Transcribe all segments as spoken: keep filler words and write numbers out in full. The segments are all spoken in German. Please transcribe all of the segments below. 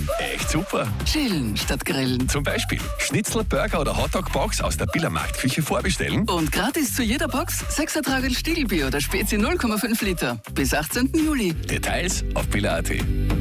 Echt super. Chillen statt grillen. Zum Beispiel Schnitzler, Burger oder Hotdog-Box aus der Biller Marktküche vorbestellen. Und gratis zu jeder Box sechs Tragel Stiegelbier oder Spezi null Komma fünf Liter. Bis achtzehnten Juli. Details auf biller punkt at.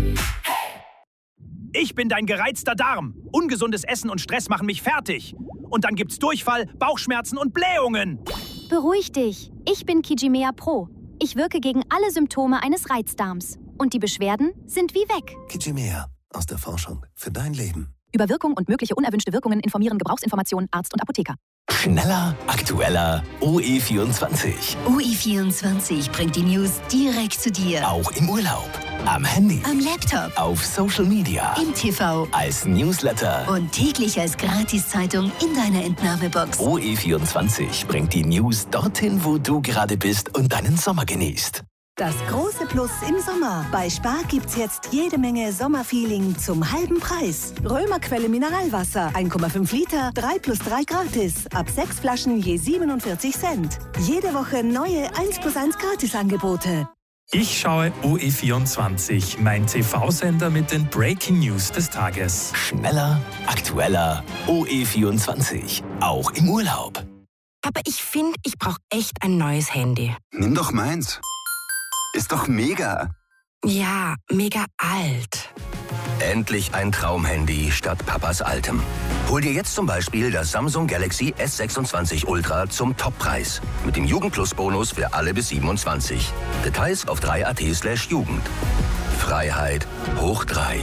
Ich bin dein gereizter Darm. Ungesundes Essen und Stress machen mich fertig. Und dann gibt's Durchfall, Bauchschmerzen und Blähungen. Beruhig dich. Ich bin Kijimea Pro. Ich wirke gegen alle Symptome eines Reizdarms. Und die Beschwerden sind wie weg. Kijimea. Aus der Forschung für dein Leben. Über Wirkung und mögliche unerwünschte Wirkungen informieren Gebrauchsinformationen Arzt und Apotheker. Schneller, aktueller, O E vierundzwanzig. O E vierundzwanzig bringt die News direkt zu dir. Auch im Urlaub, am Handy, Am Laptop, auf Social Media, im T V als Newsletter. und täglich als Gratiszeitung in deiner Entnahmebox. O E vierundzwanzig bringt die News dorthin, wo du gerade bist und deinen Sommer genießt. Das große Plus im Sommer. Bei Spar gibt's jetzt jede Menge Sommerfeeling zum halben Preis. Römerquelle Mineralwasser, eins Komma fünf Liter, drei plus drei gratis. Ab sechs Flaschen je siebenundvierzig Cent. Jede Woche neue eins plus eins Gratisangebote. Ich schaue O E vierundzwanzig, mein T V-Sender mit den Breaking News des Tages. Schneller, aktueller, O E vierundzwanzig. Auch im Urlaub. Aber ich finde, ich brauche echt ein neues Handy. Nimm doch meins. Ist doch mega. Ja, mega alt. Endlich ein Traumhandy statt Papas altem. Hol dir jetzt zum Beispiel das Samsung Galaxy S sechsundzwanzig Ultra zum Toppreis. Mit dem Jugend-Plus-Bonus für alle bis siebenundzwanzig. Details auf drei punkt at slash Jugend. Freiheit hoch drei.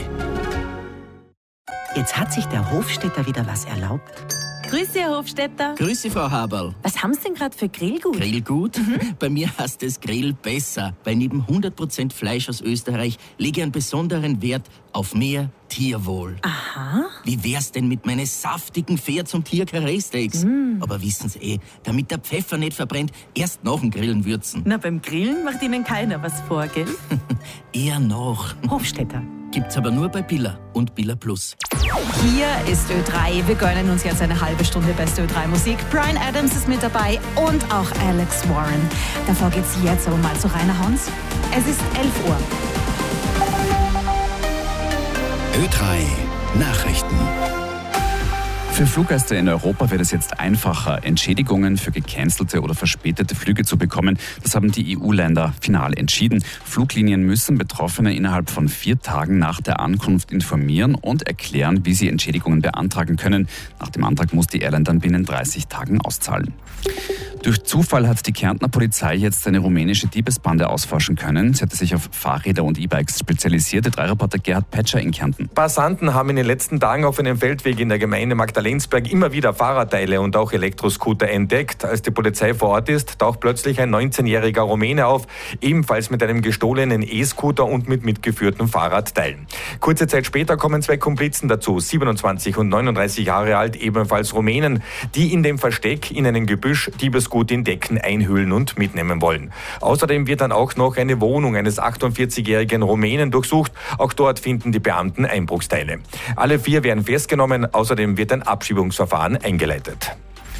Jetzt hat sich der Hofstädter wieder was erlaubt. Grüß Sie, Herr Hofstädter. Grüß Sie, Frau Haberl. Was haben Sie denn gerade für Grillgut? Grillgut? Mhm. Bei mir heißt es Grill besser, weil neben hundert Prozent Fleisch aus Österreich lege ich einen besonderen Wert auf mehr Tierwohl. Aha. Wie wär's denn mit meinen saftigen Pferd- und Tier-Karree-Steaks? Mm. Aber wissen Sie eh, damit der Pfeffer nicht verbrennt, erst nach dem Grillen würzen. Na, beim Grillen macht Ihnen keiner was vor, gell? Eher noch. Hofstädter. Gibt's aber nur bei Billa und Billa Plus. Hier ist Ö drei. Wir gönnen uns jetzt eine halbe Stunde beste Ö drei Musik. Bryan Adams ist mit dabei und auch Alex Warren. Davor geht's jetzt aber mal zu Rainer Hans. Es ist elf Uhr. Ö drei Nachrichten. Für Fluggäste in Europa wird es jetzt einfacher, Entschädigungen für gecancelte oder verspätete Flüge zu bekommen. Das haben die E U-Länder final entschieden. Fluglinien müssen Betroffene innerhalb von vier Tagen nach der Ankunft informieren und erklären, wie sie Entschädigungen beantragen können. Nach dem Antrag muss die Airline dann binnen dreißig Tagen auszahlen. Durch Zufall hat die Kärntner Polizei jetzt eine rumänische Diebesbande ausforschen können. Sie hatte sich auf Fahrräder und E-Bikes spezialisiert. Der drei Reporter Gerhard Petscher in Kärnten. Passanten haben in den letzten Tagen auf einem Feldweg in der Gemeinde Magdalensberg immer wieder Fahrradteile und auch Elektroscooter entdeckt. Als die Polizei vor Ort ist, taucht plötzlich ein neunzehnjähriger Rumäne auf, ebenfalls mit einem gestohlenen E-Scooter und mit mitgeführten Fahrradteilen. Kurze Zeit später kommen zwei Komplizen dazu, siebenundzwanzig und neununddreißig Jahre alt, ebenfalls Rumänen, die in dem Versteck in einem Gebüsch Diebesgut in Decken einhüllen und mitnehmen wollen. Außerdem wird dann auch noch eine Wohnung eines achtundvierzigjährigen Rumänen durchsucht. Auch dort finden die Beamten Einbruchsteile. Alle vier werden festgenommen. Außerdem wird ein Abschiebungsverfahren eingeleitet.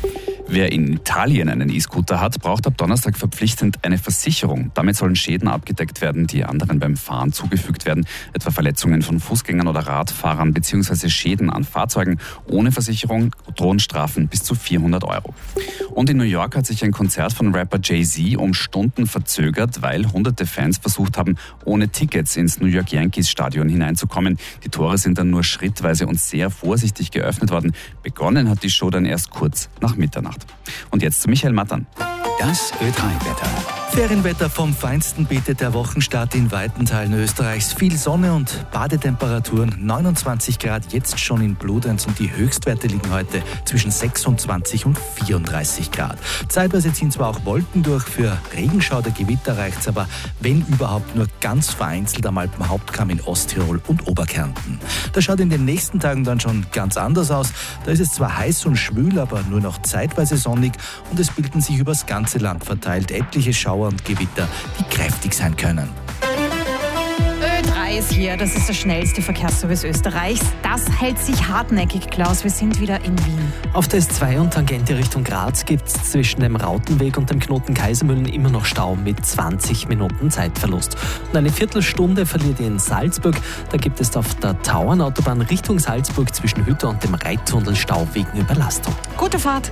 Wer in Italien einen E-Scooter hat, braucht ab Donnerstag verpflichtend eine Versicherung. Damit sollen Schäden abgedeckt werden, die anderen beim Fahren zugefügt werden, etwa Verletzungen von Fußgängern oder Radfahrern bzw. Schäden an Fahrzeugen. Ohne Versicherung drohen Strafen bis zu vierhundert Euro. Und in New York hat sich ein Konzert von Rapper Jay-Z um Stunden verzögert, weil hunderte Fans versucht haben, ohne Tickets ins New York Yankees Stadion hineinzukommen. Die Tore sind dann nur schrittweise und sehr vorsichtig geöffnet worden. Begonnen hat die Show dann erst kurz nach Mitternacht. Und jetzt zu Michael Mattern. Das Ö drei Wetter. Ferienwetter vom Feinsten bietet der Wochenstart in weiten Teilen Österreichs. Viel Sonne und Badetemperaturen, neunundzwanzig Grad jetzt schon in Bludenz und die Höchstwerte liegen heute zwischen sechsundzwanzig und vierunddreißig Grad. Zeitweise ziehen zwar auch Wolken durch, für Regenschauer, Gewitter reicht's aber, wenn überhaupt, nur ganz vereinzelt am Alpenhauptkamm in Osttirol und Oberkärnten. Das schaut in den nächsten Tagen dann schon ganz anders aus. Da ist es zwar heiß und schwül, aber nur noch zeitweise sonnig und es bilden sich übers ganze Land verteilt etliche Schauer und Gewitter, die kräftig sein können. Ö drei drei ist hier. Das ist der schnellste Verkehrsservice Österreichs. Das hält sich hartnäckig, Klaus. Wir sind wieder in Wien. Auf der S zwei und Tangente Richtung Graz gibt es zwischen dem Rautenweg und dem Knoten Kaisermühlen immer noch Stau mit zwanzig Minuten Zeitverlust. Und eine Viertelstunde verliert ihr in Salzburg. Da gibt es auf der Tauernautobahn Richtung Salzburg zwischen Hütte und dem Reittunnel Stau wegen Überlastung. Gute Fahrt.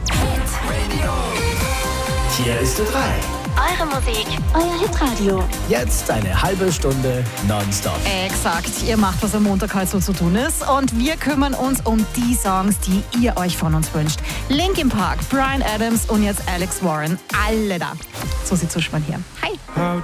Hier ist Ö drei. Eure Musik, euer Hitradio. Jetzt eine halbe Stunde nonstop. Exakt, ihr macht, was am Montag halt so zu tun ist. Und wir kümmern uns um die Songs, die ihr euch von uns wünscht. Linkin Park, Bryan Adams und jetzt Alex Warren. Alle da. So sieht Suschmann hier. Hi.